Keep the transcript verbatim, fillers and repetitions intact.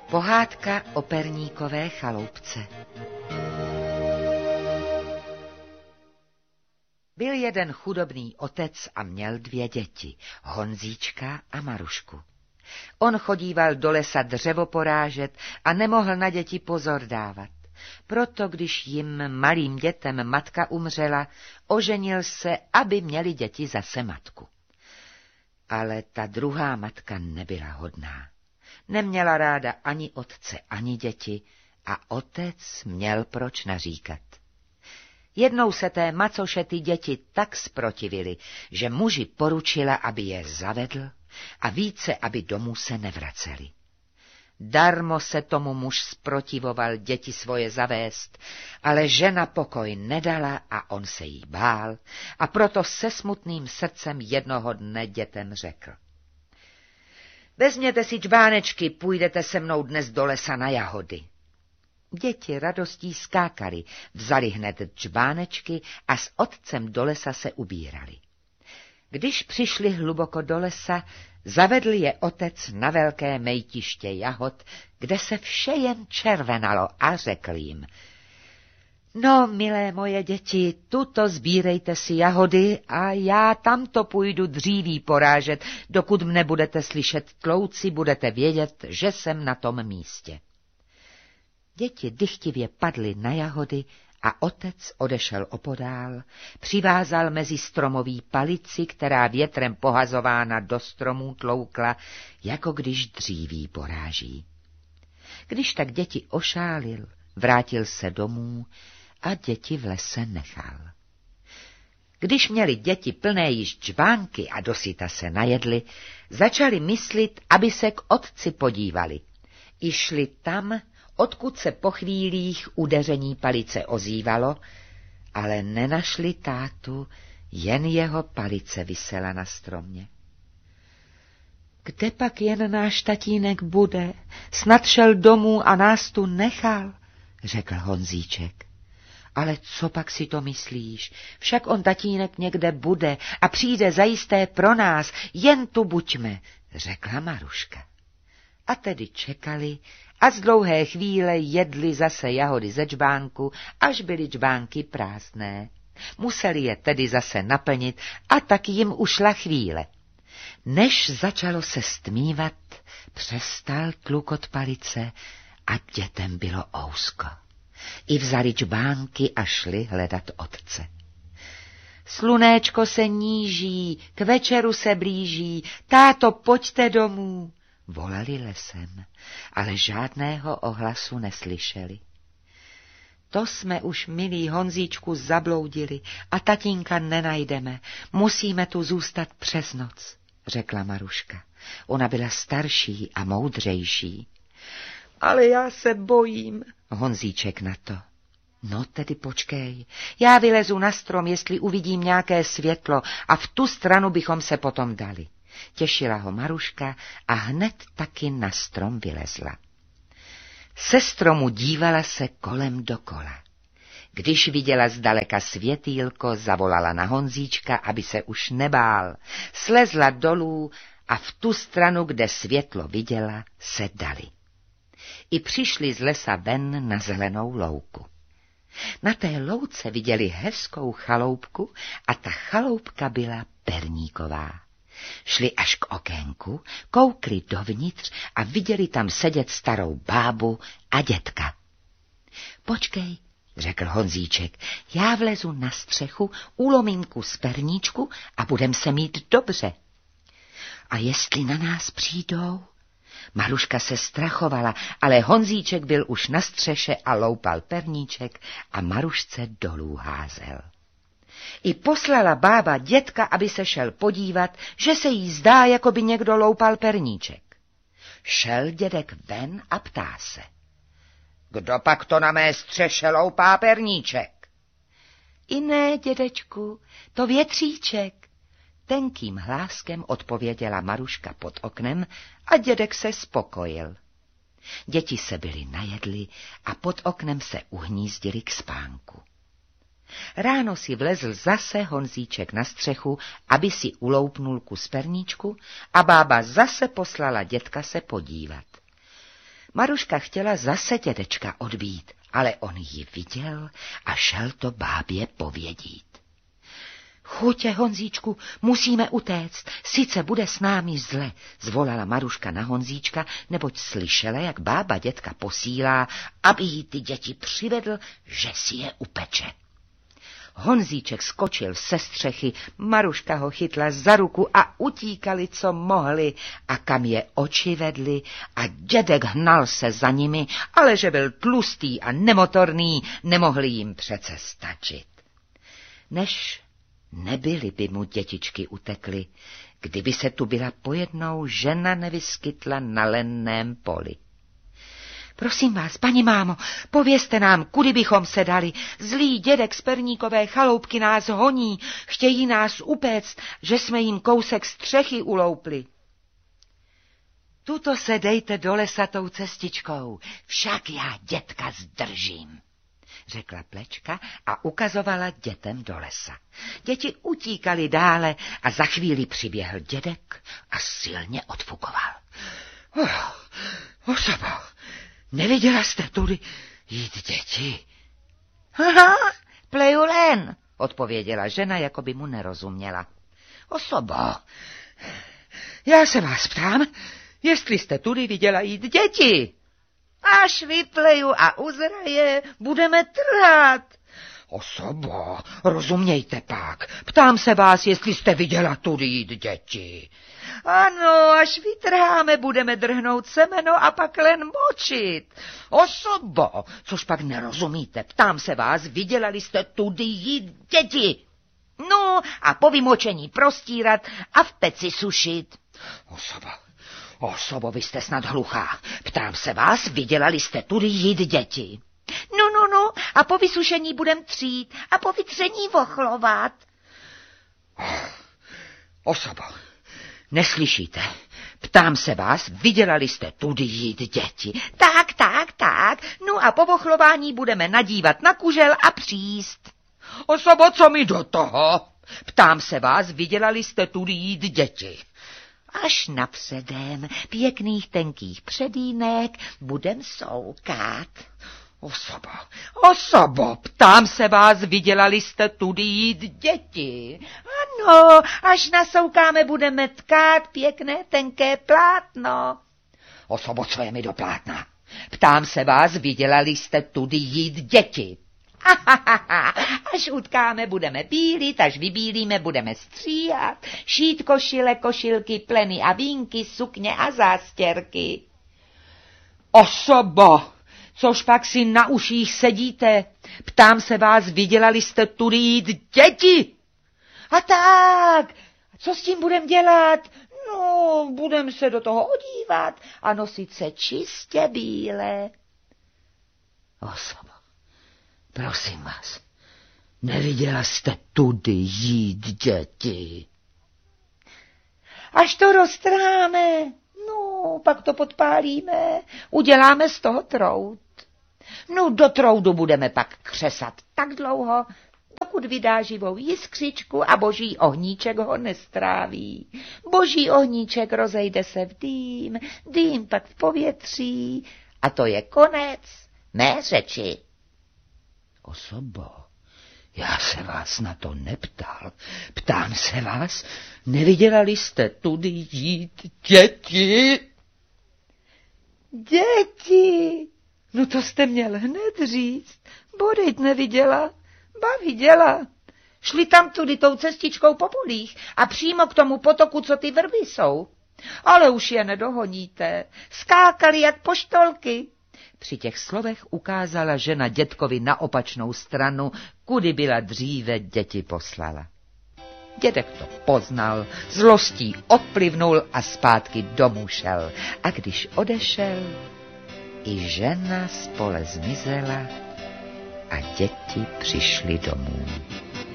Pohádka o perníkové chaloupce. Byl jeden chudobný otec a měl dvě děti, Honzíčka a Marušku. On chodíval do lesa dřevo porážet a nemohl na děti pozor dávat. Proto, když jim malým dětem matka umřela, oženil se, aby měli děti zase matku. Ale ta druhá matka nebyla hodná. Neměla ráda ani otce, ani děti a otec měl proč naříkat. Jednou se té macoše ty děti tak zprotivily, že muži poručila, aby je zavedl a více, aby domů se nevraceli. Darmo se tomu muž zprotivoval děti svoje zavést, ale žena pokoj nedala a on se jí bál a proto se smutným srdcem jednoho dne dětem řekl. Vezměte si džbánečky, půjdete se mnou dnes do lesa na jahody. Děti radostí skákali, vzali hned džbánečky a s otcem do lesa se ubírali. Když přišli hluboko do lesa, zavedl je otec na velké mejtiště jahod, kde se vše jen červenalo a řekl jim. No, milé moje děti, tuto sbírejte si jahody a já tamto půjdu dříví porážet, dokud mne budete slyšet tlouci, budete vědět, že jsem na tom místě. Děti dychtivě padly na jahody a otec odešel opodál, přivázal mezi stromový palici, která větrem pohazována do stromů tloukla, jako když dříví poráží. Když tak děti ošálil, vrátil se domů a děti v lese nechal. Když měli děti plné již džbánky a dosyta se najedli, začali myslit, aby se k otci podívali. I šli tam, odkud se po chvílích udeření palice ozývalo, ale nenašli tátu, jen jeho palice visela na stromě. Kde pak jen náš tatínek bude? Snad šel domů a nás tu nechal, řekl Honzíček. Ale co pak si to myslíš? Však on tatínek někde bude a přijde zajisté pro nás, jen tu buďme, řekla Maruška. A tedy čekali a z dlouhé chvíle jedli zase jahody ze džbánku, až byly džbánky prázdné. Museli je tedy zase naplnit a tak jim ušla chvíle. Než začalo se stmívat, přestal tlukot palice a dětem bylo ousko. I vzali džbánky a šli hledat otce. Slunéčko se níží, k večeru se blíží, táto, pojďte domů, volali lesem, ale žádného ohlasu neslyšeli. To jsme už, milý Honzíčku, zabloudili a tatínka nenajdeme, musíme tu zůstat přes noc, řekla Maruška. Ona byla starší a moudřejší. Ale já se bojím, Honzíček na to. No tedy počkej, já vylezu na strom, jestli uvidím nějaké světlo a v tu stranu bychom se potom dali. Těšila ho Maruška a hned taky na strom vylezla. Se stromu dívala se kolem dokola. Když viděla zdaleka světýlko, zavolala na Honzíčka, aby se už nebál. Slezla dolů a v tu stranu, kde světlo viděla, se dali. I přišli z lesa ven na zelenou louku. Na té louce viděli hezkou chaloupku a ta chaloupka byla perníková. Šli až k okénku, koukli dovnitř a viděli tam sedět starou bábu a dětka. Počkej, řekl Honzíček, já vlezu na střechu, ulomím kus perníčku a budem se mít dobře. A jestli na nás přijdou? Maruška se strachovala, ale Honzíček byl už na střeše a loupal perníček a Marušce dolů házel. I poslala bába dětka, aby se šel podívat, že se jí zdá, jako by někdo loupal perníček. Šel dědek ven a ptá se. Kdo pak to na mé střeše loupá perníček? I ne, dědečku, to větříček. Tenkým hláskem odpověděla Maruška pod oknem a dědek se spokojil. Děti se byly najedli a pod oknem se uhnízdili k spánku. Ráno si vlezl zase Honzíček na střechu, aby si uloupnul kus perníčku a bába zase poslala dětka se podívat. Maruška chtěla zase dědečka odbít, ale on ji viděl a šel to bábě povědít. Chutě, Honzíčku, musíme utéct, sice bude s námi zle, zvolala Maruška na Honzíčka, neboť slyšela, jak bába dětka posílá, aby jí ty děti přivedl, že si je upeče. Honzíček skočil se střechy, Maruška ho chytla za ruku a utíkali, co mohli, a kam je oči vedli, a dědek hnal se za nimi, ale že byl tlustý a nemotorný, nemohli jim přece stačit. Než nebyly by mu dětičky utekly, kdyby se tu byla pojednou žena nevyskytla na lenném poli. Prosím vás, paní mámo, povězte nám, kudy bychom se dali. Zlý dědek z perníkové chaloupky nás honí, chtějí nás upéct, že jsme jim kousek střechy uloupli. Tuto se dejte do lesa tou cestičkou, však já dětka zdržím, řekla Plečka a ukazovala dětem do lesa. Děti utíkali dále a za chvíli přiběhl dědek a silně odfukoval. Oh, osobo, neviděla jste tudy jít děti? Aha, pleju len, odpověděla žena, jako by mu nerozuměla. Osobo, já se vás ptám, jestli jste tudy viděla jít děti. Až vypleju a uzraje, budeme trhat. Osobo, rozumějte pak, ptám se vás, jestli jste viděla tudy jít děti. Ano, až vytrháme, budeme drhnout semeno a pak len močit. Osobo, což pak nerozumíte, ptám se vás, vidělali jste tudy jít děti. No, a po vymočení prostírat a v peci sušit. Osobo, osobo, vy jste snad hluchá. Ptám se vás, vidělali jste tudy jít děti. No, no, no, a po vysušení budem třít a po vytření vochlovat. Oh, osobo, neslyšíte? Ptám se vás, vidělali jste tudy jít děti. Tak, tak, tak, no a po vochlování budeme nadívat na kužel a příst. Osobo, co mi do toho? Ptám se vás, vidělali jste tudy jít děti. Až napředem pěkných tenkých předínek budem soukat. Osobo, osobo, ptám se vás, vidělali jste tudy jít děti. Ano, až nasoukáme, budeme tkát pěkné tenké plátno. Osobo, co je mi do plátna? Ptám se vás, vidělali jste tudy jít děti. Ahahaha, až utkáme, budeme bílit, až vybílíme, budeme stříhat, šít košile, košilky, pleny a vínky, sukně a zástěrky. Osobo, což pak si na uších sedíte? Ptám se vás, vidělali jste tudy jít děti? A tak, co s tím budem dělat? No, budem se do toho odívat a nosit se čistě bílé. Osobo, prosím vás, neviděla jste tudy jít děti? Až to roztráme, no, pak to podpálíme, uděláme z toho trout. No, do troudu budeme pak křesat tak dlouho, dokud vydá živou jiskřičku a boží ohníček ho nestráví. Boží ohníček rozejde se v dým, dým pak v povětří a to je konec mé řeči. Osobo, já se vás na to neptal. Ptám se vás, nevidělali jste tudy jít děti? Děti? No to jste měl hned říct. Bodejť neviděla, ba viděla. Šli tam tudy tou cestičkou po polích a přímo k tomu potoku, co ty vrby jsou. Ale už je nedohoníte. Skákali jak poštolky. Při těch slovech ukázala žena dědkovi na opačnou stranu, kudy byla dříve děti poslala. Dědek to poznal, zlostí odplivnul a zpátky domů šel. A když odešel, i žena z pole zmizela a děti přišly domů.